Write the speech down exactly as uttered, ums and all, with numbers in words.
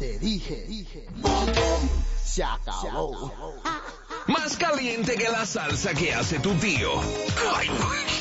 Te dije, dije, se acabó. Más caliente que la salsa que hace tu tío. Ay,